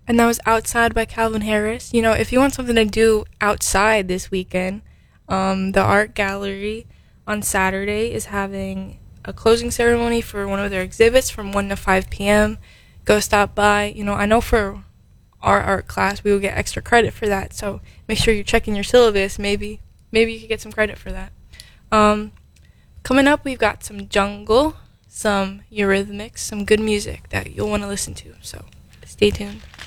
And that was Outside by Calvin Harris. You know, if you want something to do outside this weekend, the art gallery on Saturday is having a closing ceremony for one of their exhibits from 1 to 5 p.m. Go stop by. You know, I know for our art class we will get extra credit for that, so make sure you're checking your syllabus. Maybe you could get some credit for that. Coming up, we've got some jungle, some Eurythmics, some good music that you'll want to listen to, so stay tuned.